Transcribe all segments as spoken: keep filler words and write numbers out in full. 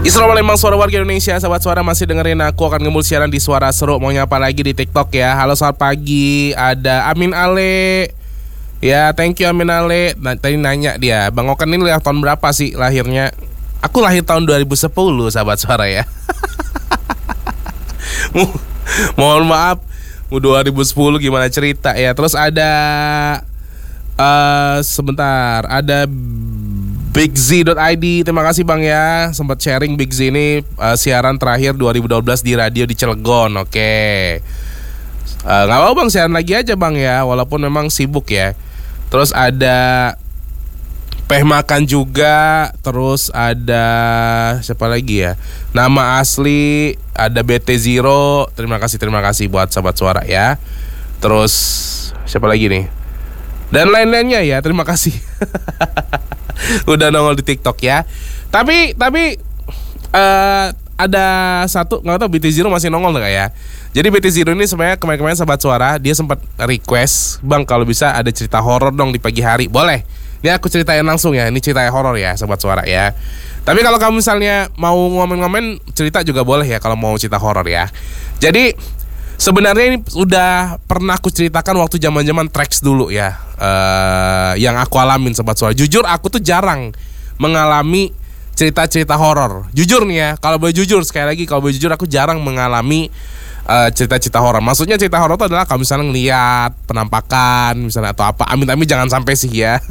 Isra Lembang, suara warga Indonesia. Sahabat Suara masih dengerin aku, akan ngemul siaran di Suara Seru. Mau nyapa lagi di TikTok ya. Halo selamat pagi. Ada Amin Ale. Ya thank you Amin Ale. Nah, tadi nanya dia, Bang Okan ini lahir tahun berapa sih lahirnya? Aku lahir tahun dua ribu sepuluh sahabat Suara ya. Mohon maaf, dua ribu sepuluh gimana cerita ya. Terus ada uh, sebentar, ada Big Z dot I D, terima kasih Bang ya, sempat sharing Big Z ini uh, siaran terakhir dua ribu dua belas di radio di Cilegon. Oke, uh, nggak apa-apa Bang, siaran lagi aja Bang ya, walaupun memang sibuk ya. Terus ada Peh Makan juga. Terus ada siapa lagi ya, nama asli ada B T Zero. Terima kasih, terima kasih buat sahabat Suara ya. Terus siapa lagi nih, dan lain-lainnya ya, terima kasih. Udah nongol di TikTok ya. Tapi tapi uh, ada satu, nggak tahu B T Zero masih nongol nggak ya. Jadi B T Zero ini sebenarnya kemarin-kemarin sahabat Suara, dia sempat request, Bang kalau bisa ada cerita horor dong di pagi hari. Boleh. Ini aku ceritain langsung ya. Ini cerita horor ya sahabat Suara ya. Tapi kalau kamu misalnya mau ngomen-ngomen cerita juga boleh ya, kalau mau cerita horor ya. Jadi sebenarnya ini udah pernah aku ceritakan waktu zaman-zaman tracks dulu ya, uh, yang aku alamin sobat Suara. Jujur aku tuh jarang mengalami cerita-cerita horor. Jujur nih ya, kalau boleh jujur sekali lagi, kalau boleh jujur aku jarang mengalami uh, cerita-cerita horor. Maksudnya cerita horor itu adalah kalau misalnya ngeliat penampakan misalnya atau apa. Amin-amin jangan sampai sih ya.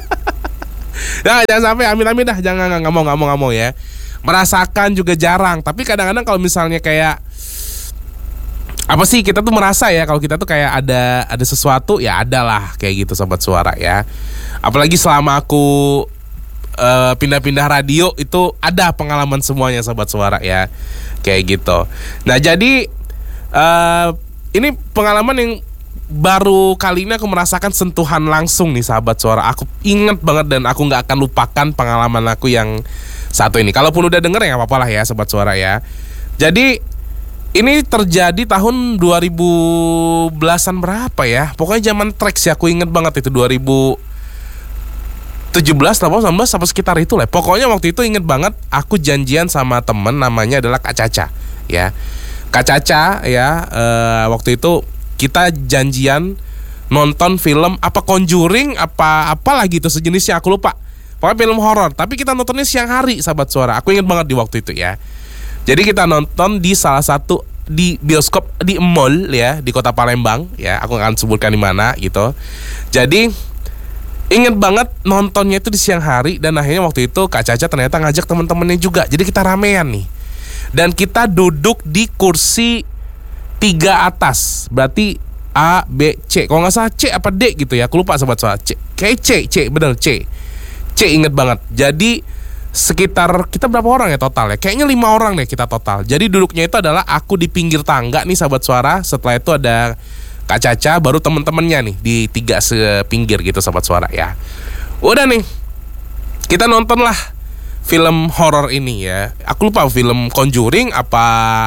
Nah, jangan sampai, amin-amin dah, jangan, nggak mau, nggak mau, nggak mau ya. Merasakan juga jarang. Tapi kadang-kadang kalau misalnya kayak apa sih, kita tuh merasa ya kalau kita tuh kayak ada ada sesuatu ya, adalah kayak gitu sobat Suara ya. Apalagi selama aku uh, pindah-pindah radio itu ada pengalaman semuanya sobat Suara ya, kayak gitu. Nah jadi uh, ini pengalaman yang baru kali ini aku merasakan sentuhan langsung nih sahabat Suara. Aku ingat banget dan aku nggak akan lupakan pengalaman aku yang satu ini. Kalaupun udah denger ya nggak apa-apa lah ya sobat Suara ya. Jadi ini terjadi tahun dua ribu belasan berapa ya? Pokoknya zaman tracks ya, aku inget banget itu dua ribu tujuh belas, delapan belas, sembilan belas, apa sekitar itu lah. Pokoknya waktu itu inget banget, aku janjian sama temen namanya adalah Kak Caca ya. Kak Caca ya, uh, waktu itu kita janjian nonton film apa Conjuring apa apalah gitu sejenisnya, aku lupa. Pokoknya film horor, tapi kita nontonnya siang hari sahabat Suara. Aku inget banget di waktu itu ya. Jadi kita nonton di salah satu di bioskop di mall ya di Kota Palembang ya. Aku akan sebutkan di mana gitu. Jadi inget banget nontonnya itu di siang hari, dan akhirnya waktu itu Kak Caca ternyata ngajak teman-temannya juga. Jadi kita ramean nih. Dan kita duduk di kursi tiga atas. Berarti A, B, C. Kalau nggak salah C apa D gitu ya. Aku lupa sobat Suara. C. Kayak C, C bener C. C inget banget. Jadi sekitar kita berapa orang ya total ya? Kayaknya lima orang deh kita total. Jadi duduknya itu adalah aku di pinggir tangga nih sahabat Suara. Setelah itu ada Kak Caca, baru temen-temennya nih di tiga sepinggir gitu sahabat Suara ya. Udah nih, kita nonton lah film horor ini ya. Aku lupa film Conjuring apa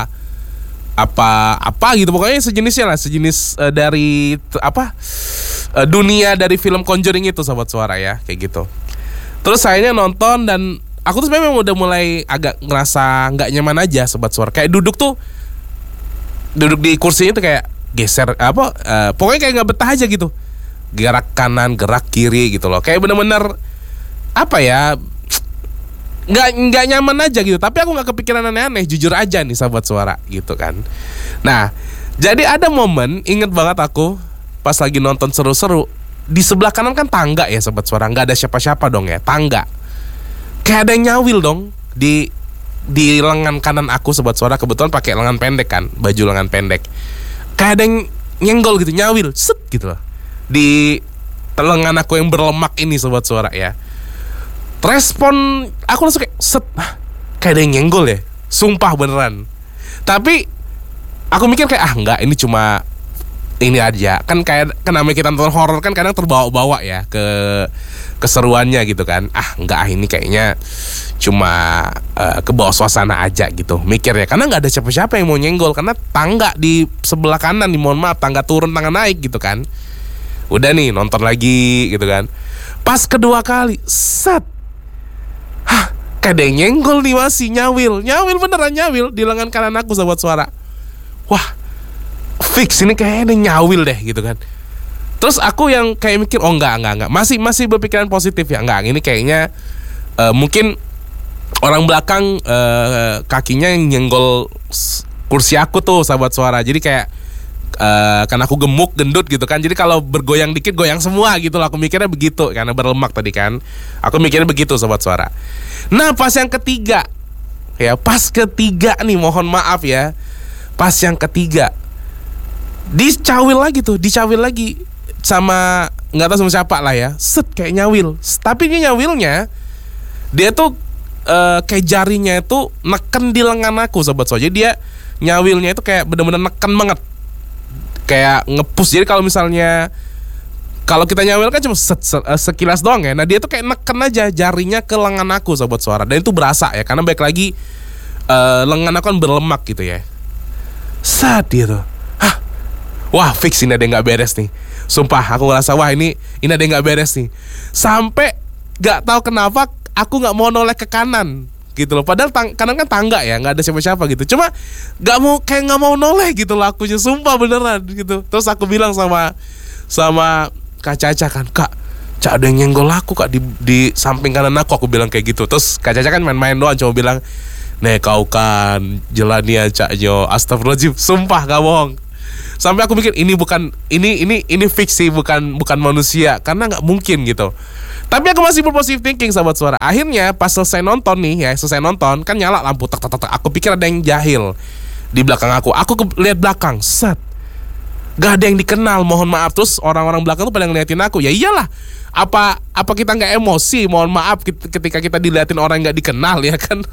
apa apa gitu, pokoknya sejenisnya lah, sejenis uh, dari apa uh, dunia dari film Conjuring itu sahabat Suara ya, kayak gitu. Terus sayanya nonton, dan aku tuh memang udah mulai agak ngerasa nggak nyaman aja sobat Suara. Kayak duduk tuh, duduk di kursinya tuh kayak geser apa, uh, pokoknya kayak nggak betah aja gitu. Gerak kanan, gerak kiri gitu loh. Kayak bener-bener apa ya, nggak nggak nyaman aja gitu. Tapi aku nggak kepikiran aneh-aneh, jujur aja nih sahabat Suara gitu kan. Nah, jadi ada momen inget banget aku pas lagi nonton seru-seru. Di sebelah kanan kan tangga ya sobat Suara, nggak ada siapa-siapa dong ya, tangga. Kayak ada yang nyawil dong di di lengan kanan aku sobat Suara. Kebetulan pakai lengan pendek kan, baju lengan pendek. Kayak ada yang nyenggol gitu, nyawil, set gitu loh di lengan aku yang berlemak ini sobat Suara ya. Respon aku langsung kayak set, kayak ada yang nyenggol ya, sumpah beneran. Tapi aku mikir kayak ah enggak, ini cuma ini aja kan, kayak kan namanya kita nonton horor kan kadang terbawa-bawa ya ke keseruannya gitu kan. Ah enggak, ah ini kayaknya cuma uh, ke bawah suasana aja gitu mikirnya, karena nggak ada siapa-siapa yang mau nyenggol, karena tangga di sebelah kanan nih, mohon maaf, tangga turun tangga naik gitu kan. Udah nih nonton lagi gitu kan. Pas kedua kali set, hah kayak ada yang nyenggol nih, masih nyawil. Nyawil beneran nyawil di lengan kanan aku sahabat suara. Wah, fix ini kayaknya ada nyawil deh gitu kan. Terus aku yang kayak mikir, oh enggak, enggak, enggak. Masih masih berpikiran positif ya. Enggak, ini kayaknya uh, mungkin orang belakang uh, kakinya yang nyenggol kursi aku tuh sahabat suara. Jadi kayak uh, karena aku gemuk, gendut gitu kan. Jadi kalau bergoyang dikit goyang semua gitu lah. Aku mikirnya begitu karena berlemak tadi kan. Aku mikirnya begitu sahabat suara. Nah, pas yang ketiga. Ya, pas ketiga nih, mohon maaf ya. Pas yang ketiga dicawil lagi tuh, dicawil lagi sama nggak tahu sama siapa lah ya. Set kayak nyawil. Tapi ini nyawilnya dia tuh uh, kayak jarinya itu neken di lengan aku sobat so. Jadi dia nyawilnya itu kayak bener-bener neken banget, kayak ngepus. Jadi kalau misalnya kalau kita nyawil kan cuma set, set, uh, sekilas doang ya. Nah dia tuh kayak neken aja jarinya ke lengan aku sobat suara. Dan itu berasa ya, karena baik lagi uh, lengan aku kan berlemak gitu ya. Saat dia tuh, hah, wah fix ini ada yang nggak beres nih. Sumpah aku ngerasa wah ini ini ada yang nggak beres nih. Sampai nggak tahu kenapa aku nggak mau noleh ke kanan gitu loh. Padahal tang- kanan kan tangga ya, nggak ada siapa-siapa gitu. Cuma nggak mau, kayak nggak mau noleh gitu loh akunya. Sumpah beneran gitu. Terus aku bilang sama sama Kak Caca kan, Kak, Cak ada yang nyenggol aku Kak di di samping kanan aku. Aku bilang kayak gitu. Terus Kak Caca kan main-main doang, cuma bilang, nih kau kan jelania Cak Jo, astagfirullahaladzim, sumpah gak bohong. Sampai aku mikir ini bukan ini ini ini fiksi, bukan bukan manusia, karena nggak mungkin gitu. Tapi aku masih berpositif thinking sahabat suara. Akhirnya pas selesai nonton nih ya, selesai nonton kan nyala lampu tak tak tak. Aku pikir ada yang jahil di belakang aku. Aku ke, lihat belakang, set, gak ada yang dikenal, mohon maaf. Terus orang-orang belakang tuh pada ngeliatin aku. Ya iyalah, apa apa kita nggak emosi, mohon maaf ketika kita diliatin orang yang nggak dikenal ya kan.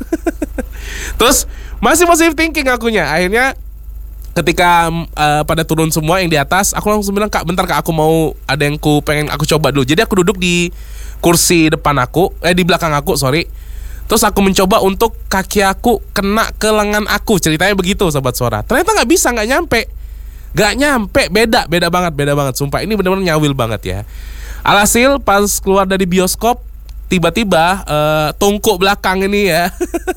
Terus masih positive thinking akunya. Akhirnya ketika uh, pada turun semua yang di atas, aku langsung bilang, Kak bentar Kak, aku mau ada yang ku pengen aku coba dulu. Jadi aku duduk di kursi depan aku, eh di belakang aku sorry. Terus aku mencoba untuk kaki aku kena ke lengan aku. Ceritanya begitu sahabat suara. Ternyata nggak bisa, nggak nyampe, nggak nyampe. Beda beda banget, beda banget. Sumpah ini benar-benar nyawil banget ya. Alhasil pas keluar dari bioskop, tiba-tiba uh, tungku belakang ini ya,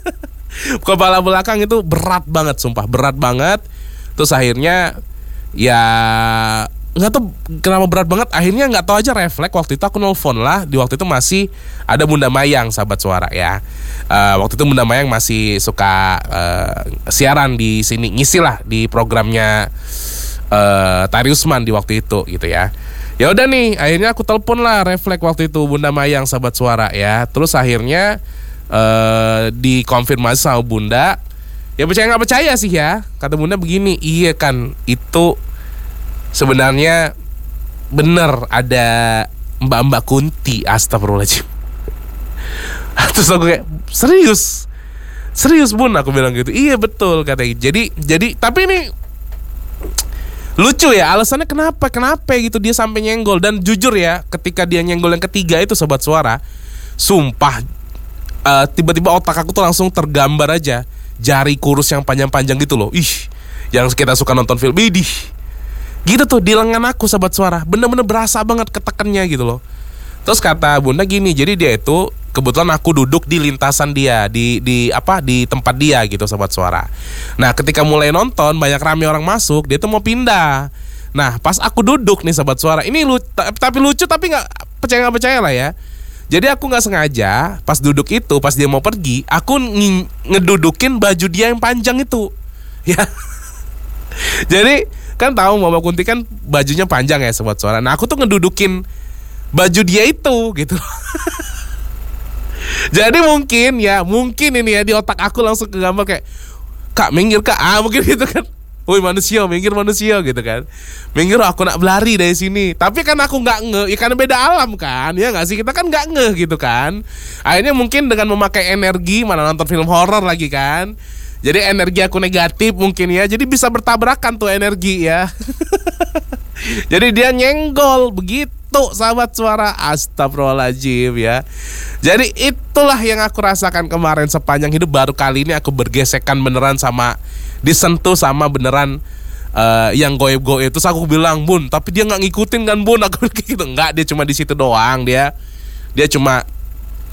kepala belakang itu berat banget, sumpah berat banget. Terus akhirnya ya nggak tahu kenapa berat banget. Akhirnya nggak tahu aja refleks waktu itu aku nelfon lah. Di waktu itu masih ada Bunda Mayang sahabat suara ya. Uh, waktu itu Bunda Mayang masih suka uh, siaran di sini, ngisi lah di programnya uh, Tari Usman di waktu itu gitu ya. Ya udah nih, akhirnya aku telepon lah refleks waktu itu Bunda Mayang sahabat suara ya. Terus akhirnya uh, dikonfirmasi sama Bunda. Ya percaya nggak percaya sih ya, kata Bunda begini, iya kan itu sebenarnya bener ada Mbak-Mbak Kunti, astagfirullahaladzim. Terus aku kayak serius, serius Bun, aku bilang gitu. Iya betul katanya. Jadi jadi tapi ini lucu ya alasannya kenapa kenapa gitu dia sampai nyenggol. Dan jujur ya, ketika dia nyenggol yang ketiga itu sobat suara, sumpah uh, tiba-tiba otak aku tuh langsung tergambar aja jari kurus yang panjang-panjang gitu loh. Ih, yang kita suka nonton film idih. Gitu tuh di lengan aku sahabat suara. Bener-bener berasa banget ketekannya gitu loh. Terus kata Bunda gini, jadi dia itu kebetulan aku duduk di lintasan dia, di di apa di tempat dia gitu sahabat suara. Nah, ketika mulai nonton banyak rame orang masuk, dia tuh mau pindah. Nah, pas aku duduk nih sahabat suara, ini lucu, tapi lucu tapi nggak percaya nggak percaya lah ya. Jadi aku nggak sengaja pas duduk itu, pas dia mau pergi, aku ng- ngedudukin baju dia yang panjang itu, ya. Jadi kan tahu Mama Kunti kan bajunya panjang ya sobat suara. Nah aku tuh ngedudukin baju dia itu gitu. Jadi mungkin ya, mungkin ini ya di otak aku langsung kegambar kayak, Kak minggir Kak, ah mungkin gitu kan. Woi manusia, minggir manusia gitu kan. Minggir aku nak berlari dari sini. Tapi kan aku nggak nge, ya karena beda alam kan, ya nggak sih, kita kan nggak nge gitu kan. Akhirnya mungkin dengan memakai energi, mana nonton film horor lagi kan. Jadi energi aku negatif mungkin ya, jadi bisa bertabrakan tuh energi ya. Jadi dia nyenggol begitu sahabat suara, astagfirullahaladzim ya. Jadi itulah yang aku rasakan kemarin sepanjang hidup. Baru kali ini aku bergesekan beneran sama, disentuh sama beneran uh, yang goib-goib. Terus aku bilang, Bun, tapi dia nggak ngikutin kan Bun? Aku bilang gitu, nggak, dia cuma di situ doang, dia dia cuma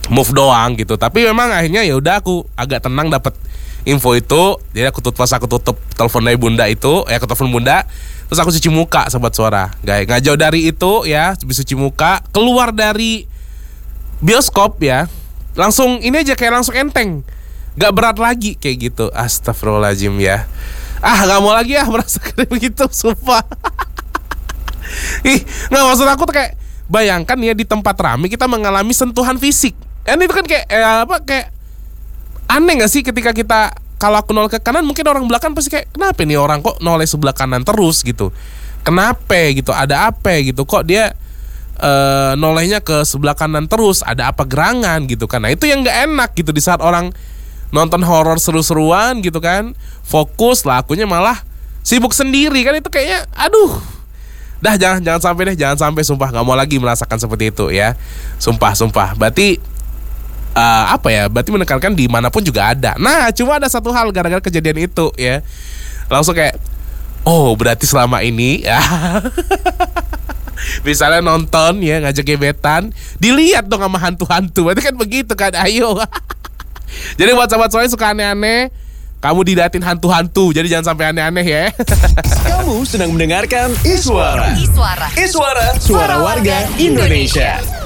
move doang gitu. Tapi memang akhirnya ya udah aku agak tenang dapat info itu. Jadi aku tutup pas aku tutup telepon dari bunda itu, ya aku telepon bunda, terus aku cuci muka sobat suara. Gak nggak jauh dari itu ya, habis cuci muka, keluar dari bioskop ya, langsung ini aja kayak langsung enteng, gak berat lagi kayak gitu. Astagfirullahaladzim ya. Ah gak mau lagi ya merasakan begitu, sumpah. Ih, nggak maksud aku tuh kayak bayangkan ya di tempat ramai kita mengalami sentuhan fisik. Kan itu kan kayak eh, apa kayak aneh nggak sih ketika kita kalau aku noleh ke kanan mungkin orang belakang pasti kayak kenapa nih orang kok noleh sebelah kanan terus gitu. Kenapa gitu? Ada apa gitu? Kok dia uh, nolehnya ke sebelah kanan terus? Ada apa gerangan gitu kan? Nah itu yang nggak enak gitu di saat orang nonton horor seru-seruan gitu kan. Fokus lah akunya malah sibuk sendiri kan itu kayaknya aduh. Dah jangan jangan sampai deh, jangan sampai sumpah nggak mau lagi merasakan seperti itu ya. Sumpah sumpah. Berarti uh, apa ya? Berarti menekankan dimanapun juga ada. Nah cuma ada satu hal gara-gara kejadian itu ya. Langsung kayak oh berarti selama ini ya. Misalnya nonton ya ngajak gebetan, dilihat dong sama hantu-hantu. Berarti kan begitu kan. Ayo. Jadi buat sahabat-sahabat suka aneh-aneh, kamu didatin hantu-hantu, jadi jangan sampai aneh-aneh ya. Kamu sedang mendengarkan Iswara. Iswara. Iswara, suara warga Indonesia.